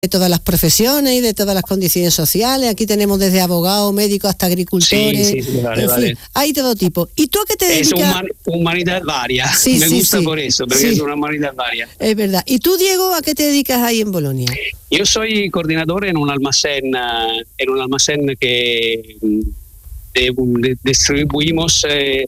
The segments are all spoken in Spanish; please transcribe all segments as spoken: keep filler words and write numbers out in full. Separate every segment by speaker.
Speaker 1: de todas las profesiones y de todas las condiciones sociales. Aquí tenemos desde abogados, médicos hasta agricultores.
Speaker 2: Sí, sí, vale,
Speaker 1: en
Speaker 2: vale.
Speaker 1: fin, hay todo tipo. ¿Y tú a qué te dedicas?
Speaker 2: Es human, humanidad varia.
Speaker 1: Sí,
Speaker 2: Me
Speaker 1: sí,
Speaker 2: gusta
Speaker 1: sí.
Speaker 2: por eso, porque
Speaker 1: Sí.
Speaker 2: es una humanidad varia.
Speaker 1: Es verdad. ¿Y tú, Diego, a qué te dedicas ahí en Bolonia?
Speaker 2: Yo soy coordinador en un almacén, uh, en un almacén que de, de, distribuimos eh,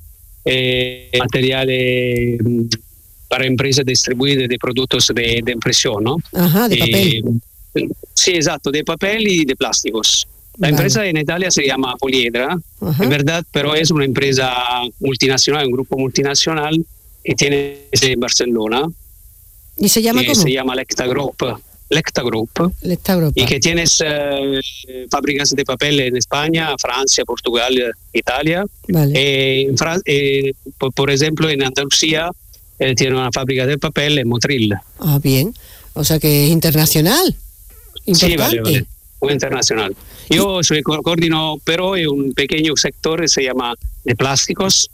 Speaker 2: eh, materiales para empresas distribuidas de productos de, de impresión, ¿no?
Speaker 1: Ajá, de papel.
Speaker 2: Eh, sí, exacto, de papel y de plásticos. La
Speaker 1: Vale.
Speaker 2: empresa en Italia se llama Poliedra,
Speaker 1: Ajá.
Speaker 2: es verdad, pero es una empresa multinacional, un grupo multinacional que tiene sede en Barcelona,
Speaker 1: ¿Y se llama
Speaker 2: que
Speaker 1: cómo?
Speaker 2: se llama Lecta Group, Lecta Group,
Speaker 1: Lecta Europa.
Speaker 2: y que tiene eh, fábricas de papel en España, Francia, Portugal, Italia.
Speaker 1: Vale.
Speaker 2: Eh, en Fran- eh, por, por ejemplo, en Andalucía eh, tiene una fábrica de papel en Motril.
Speaker 1: Ah, bien. O sea que es internacional. Importante.
Speaker 2: Sí, vale, vale. Muy internacional. Yo soy co- coordino, pero en un pequeño sector que se llama de plásticos,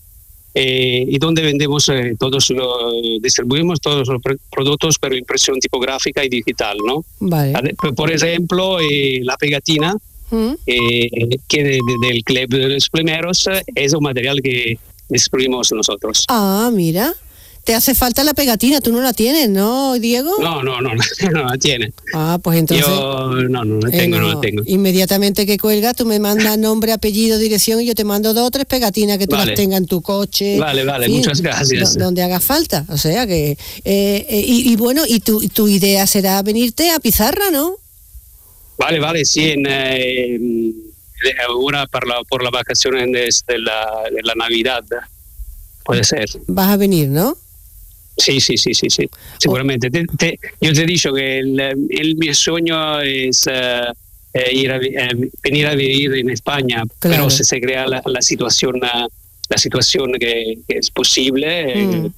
Speaker 2: eh, y donde vendemos eh, todos los, distribuimos todos los pr- productos, pero impresión tipográfica y digital, ¿no?
Speaker 1: Vale.
Speaker 2: Ade- Por ejemplo, eh, la pegatina,
Speaker 1: ¿Mm?
Speaker 2: eh, que de- de- del Club de los Primeros, eh, es un material que distribuimos nosotros.
Speaker 1: Ah, mira. Te hace falta la pegatina, tú no la tienes, ¿no, Diego?
Speaker 2: No, no, no, no la tiene.
Speaker 1: Ah, pues entonces...
Speaker 2: Yo no, no la
Speaker 1: eh,
Speaker 2: tengo, no,
Speaker 1: no,
Speaker 2: la tengo.
Speaker 1: Inmediatamente que cuelga, tú me mandas nombre, apellido, dirección y yo te mando dos o tres pegatinas que tú
Speaker 2: Vale.
Speaker 1: las tengas en tu coche.
Speaker 2: Vale, vale,
Speaker 1: en fin,
Speaker 2: muchas gracias.
Speaker 1: do- donde haga falta. O sea que... eh, eh, y, y bueno, y tu, tu idea será venirte a Pizarra, ¿no?
Speaker 2: Vale, vale, sí, en, eh, en- ahora por la, por la vacación de, de la, de la Navidad, puede ser.
Speaker 1: Vas a venir, ¿no?
Speaker 2: Sí, sí, sí, sí, sí, seguramente. Te- te- yo te he dicho que el, el- mi sueño es eh, eh, ir a, vi- eh, venir a vivir en España,
Speaker 1: Claro.
Speaker 2: pero si se crea la, la situación, eh, la situación que, que es posible, eh,
Speaker 1: Mm.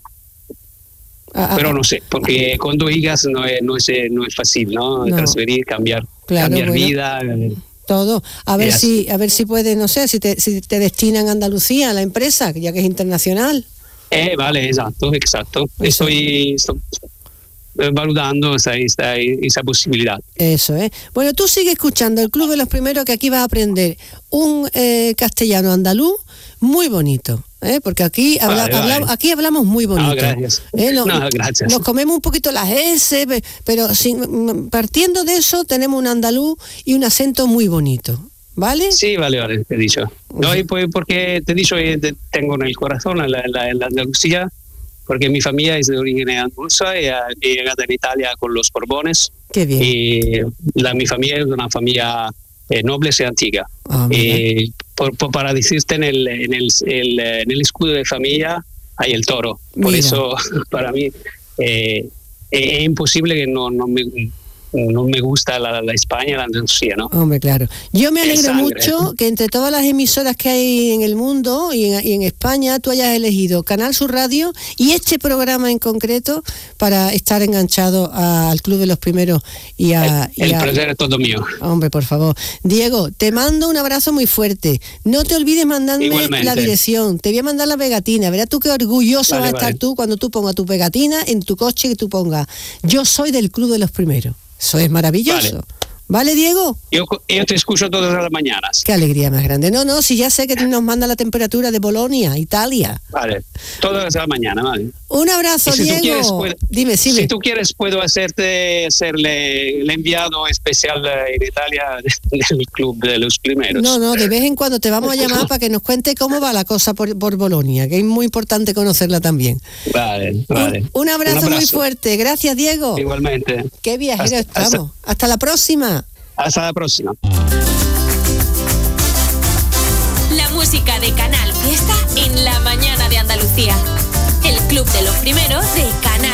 Speaker 1: Ah,
Speaker 2: pero
Speaker 1: ah,
Speaker 2: no sé, porque cuando llegas no es, no es, no es fácil, ¿no?
Speaker 1: No.
Speaker 2: Transferir, cambiar,
Speaker 1: Claro,
Speaker 2: cambiar
Speaker 1: bueno.
Speaker 2: vida. eh,
Speaker 1: todo. A ver
Speaker 2: Es
Speaker 1: si, a ver si puedes, no sé, si te, si te destinan a Andalucía, a la empresa, ya que es internacional.
Speaker 2: Eh, vale, exacto, exacto. Estoy, estoy valorando esa, esa, esa posibilidad.
Speaker 1: Eso, ¿eh? Bueno, tú sigue escuchando el Club de los Primeros, que aquí vas a aprender un eh, castellano andaluz muy bonito, ¿eh? Porque aquí, habla-
Speaker 2: Vale, vale.
Speaker 1: hablamos, aquí hablamos muy bonito.
Speaker 2: No, gracias.
Speaker 1: ¿eh? No,
Speaker 2: No, gracias.
Speaker 1: Nos comemos un poquito las S, pe- pero sin, partiendo de eso tenemos un andaluz y un acento muy bonito, ¿vale?
Speaker 2: Sí, vale, vale, te he dicho. No, y pues porque te he dicho que te- tengo en el corazón la, la, la Andalucía, porque mi familia es de origen andaluza y ha he llegado en Italia con los Borbones.
Speaker 1: Qué bien.
Speaker 2: Y la, mi familia es una familia eh, noble y antigua.
Speaker 1: Ah, mira.
Speaker 2: Eh, por, por- para decirte, en el, en, el, el, en el escudo de familia hay el toro. Por
Speaker 1: Mira.
Speaker 2: eso, para mí, eh, es imposible que no, no, me, no me gusta la, la España, la Andalucía, ¿no?
Speaker 1: Hombre, claro. Yo me
Speaker 2: Es
Speaker 1: alegro
Speaker 2: sangre.
Speaker 1: mucho que entre todas las emisoras que hay en el mundo y en, y en España tú hayas elegido Canal Sur Radio y este programa en concreto para estar enganchado a- al Club de los Primeros y a... y
Speaker 2: El
Speaker 1: a-
Speaker 2: placer es todo mío.
Speaker 1: Hombre, por favor. Diego, te mando un abrazo muy fuerte. No te olvides mandarme
Speaker 2: Igualmente.
Speaker 1: la dirección. Te voy a mandar la pegatina. Verás tú qué orgulloso
Speaker 2: Vale,
Speaker 1: vas a estar
Speaker 2: vale.
Speaker 1: tú cuando tú pongas tu pegatina en tu coche, que tú pongas yo soy del Club de los Primeros. Eso es maravilloso.
Speaker 2: Vale.
Speaker 1: ¿Vale, Diego?
Speaker 2: Yo, yo te escucho todas las mañanas.
Speaker 1: Qué alegría más grande. No, no, si ya sé que nos manda la temperatura de Bolonia, Italia.
Speaker 2: Vale, todas las mañanas, ¿vale?
Speaker 1: Un abrazo,
Speaker 2: Y si
Speaker 1: Diego.
Speaker 2: tú quieres, puedo-
Speaker 1: Dime, sí,
Speaker 2: Si tú quieres, puedo hacerte hacerle el enviado especial eh, en Italia del Club de los Primeros.
Speaker 1: No, no, de vez en cuando te vamos a llamar para que nos cuente cómo va la cosa por, por Bolonia, que es muy importante conocerla también.
Speaker 2: Vale, vale.
Speaker 1: Un, un abrazo muy fuerte. Gracias, Diego.
Speaker 2: Igualmente.
Speaker 1: Qué viajero
Speaker 2: Hasta-
Speaker 1: estamos. Hasta la próxima.
Speaker 2: Hasta la próxima.
Speaker 3: La música de Canal Fiesta en la mañana de Andalucía. El Club de los Primeros de Canal